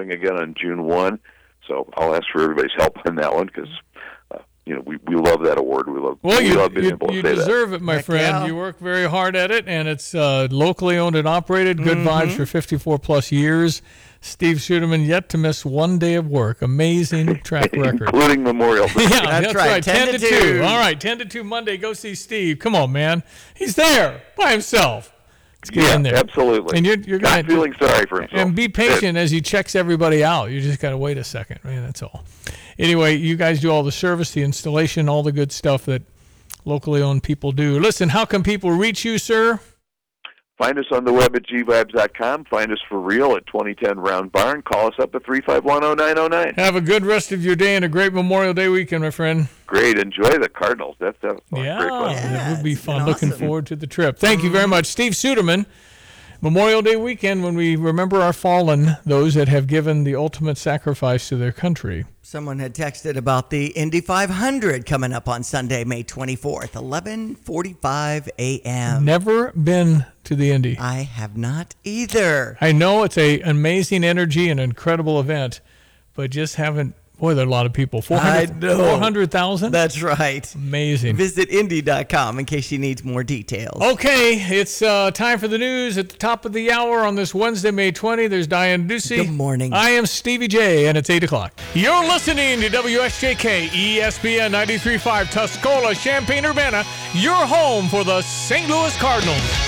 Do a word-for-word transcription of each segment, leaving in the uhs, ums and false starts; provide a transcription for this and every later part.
doing again on June first. So I'll ask for everybody's help on that one because, uh, you know, we, we love that award. We love, well, we you, love being you, able to you say that. You deserve it, my Heck friend. yeah. You work very hard at it, and it's uh, locally owned and operated. Good Mm-hmm. vibes for fifty-four plus years. Steve Suderman yet to miss one day of work. Amazing track record. Including Memorial Day. Yeah, That's that's, right. right. ten ten, to to two. two. All right, ten to two Monday. Go see Steve. Come on, man. He's there by himself. Let's get Yeah, in there. absolutely. And you're you're Not gonna feeling sorry for himself. and be patient as he checks everybody out. You just got to wait a second, man. That's all. Anyway, you guys do all the service, the installation, all the good stuff that locally owned people do. Listen, how can people reach you, sir? Find us on the web at g vibes dot com. Find us for real at twenty ten Round Barn. Call us up at three five one oh nine oh nine. Have a good rest of your day and a great Memorial Day weekend, my friend. Great. Enjoy the Cardinals. That's, that's Yeah, great fun. Yeah, it would be it's been fun. Looking awesome. forward to the trip. Thank you very much. Steve Suderman, Memorial Day weekend, when we remember our fallen, those that have given the ultimate sacrifice to their country. Someone had texted about the Indy five hundred coming up on Sunday, May twenty-fourth, eleven forty-five a.m. Never been to the Indy. I have not either. I know it's a amazing energy and incredible event, but just haven't. Boy, there are a lot of people. four hundred, I know. four hundred thousand? That's right. Amazing. Visit indy dot com in case you need more details. Okay, it's uh, time for the news at the top of the hour on this Wednesday, May twentieth. There's Diane Ducey. Good morning. I am Stevie J, and it's eight o'clock. You're listening to W S J K, E S P N ninety-three point five, Tuscola, Champaign-Urbana, your home for the Saint Louis Cardinals.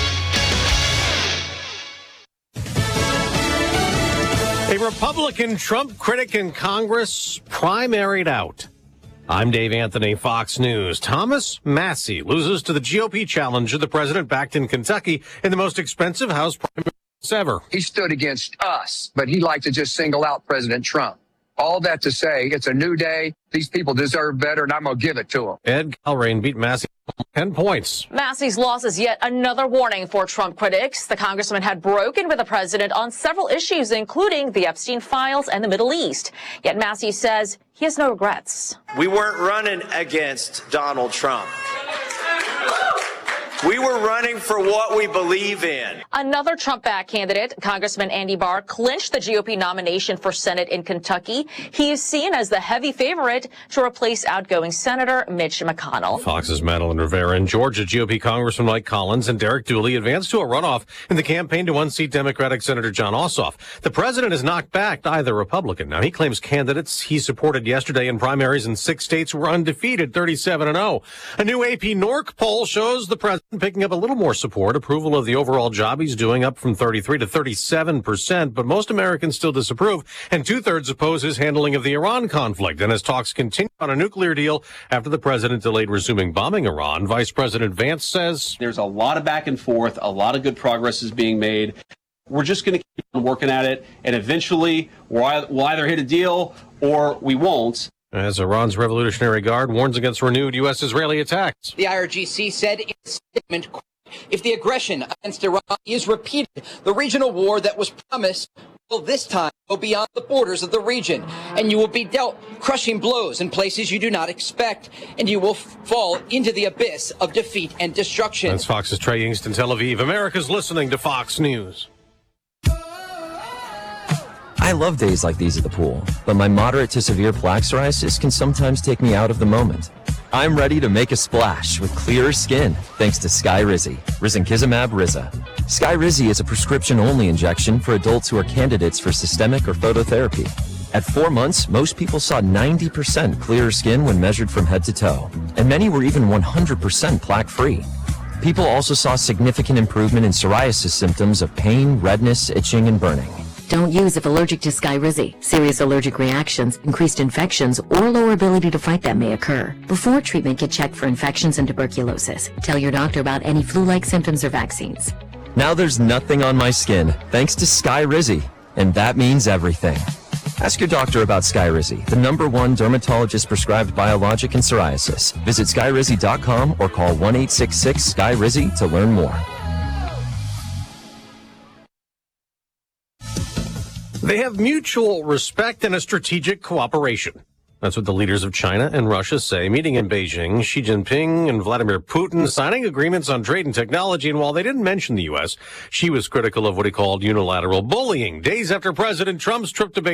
A Republican Trump critic in Congress primaried out. I'm Dave Anthony, Fox News. Thomas Massie loses to the G O P challenger the president backed in Kentucky in the most expensive House primary ever. He stood against us, but he liked to just single out President Trump. All that to say, it's a new day. These people deserve better, and I'm going to give it to them. Ed Galrain beat Massie ten points. Massie's loss is yet another warning for Trump critics. The congressman had broken with the president on several issues, including the Epstein files and the Middle East. Yet Massie says he has no regrets. We weren't running against Donald Trump. We were running for what we believe in. Another Trump-backed candidate, Congressman Andy Barr, clinched the G O P nomination for Senate in Kentucky. He is seen as the heavy favorite to replace outgoing Senator Mitch McConnell. Fox's Madeline Rivera in Georgia. G O P Congressman Mike Collins and Derek Dooley advanced to a runoff in the campaign to unseat Democratic Senator John Ossoff. The president has not backed either Republican. Now, he claims candidates he supported yesterday in primaries in six states were undefeated, thirty-seven and oh. A new A P Norc poll shows the president picking up a little more support, approval of the overall job he's doing up from thirty-three to thirty-seven percent, but most Americans still disapprove, and two-thirds oppose his handling of the Iran conflict. And as talks continue on a nuclear deal after the president delayed resuming bombing Iran, Vice President Vance says there's a lot of back and forth, a lot of good progress is being made. We're just going to keep on working at it, and eventually we'll we'll either hit a deal or we won't. As Iran's Revolutionary Guard warns against renewed U S-Israeli attacks. The I R G C said in a statement, if the aggression against Iran is repeated, the regional war that was promised will this time go beyond the borders of the region, and you will be dealt crushing blows in places you do not expect, and you will f- fall into the abyss of defeat and destruction. That's Fox's Trey Yingst in Tel Aviv. America's listening to Fox News. I love days like these at the pool, but my moderate to severe plaque psoriasis can sometimes take me out of the moment. I'm ready to make a splash with clearer skin thanks to Skyrizi, Risankizumab Riza. Skyrizi is a prescription-only injection for adults who are candidates for systemic or phototherapy. At four months, most people saw ninety percent clearer skin when measured from head to toe, and many were even one hundred percent plaque-free. People also saw significant improvement in psoriasis symptoms of pain, redness, itching, and burning. Don't use if allergic to Skyrizi. Serious allergic reactions, increased infections, or lower ability to fight them may occur. Before treatment, get checked for infections and tuberculosis. Tell your doctor about any flu-like symptoms or vaccines. Now there's nothing on my skin thanks to Skyrizi, and that means everything. Ask your doctor about Skyrizi, the number one dermatologist-prescribed biologic in psoriasis. Visit skyrizi dot com or call one eight six six Skyrizi to learn more. They have mutual respect and a strategic cooperation. That's what the leaders of China and Russia say. Meeting in Beijing, Xi Jinping and Vladimir Putin signing agreements on trade and technology. And while they didn't mention the U S, Xi was critical of what he called unilateral bullying days after President Trump's trip to Beijing.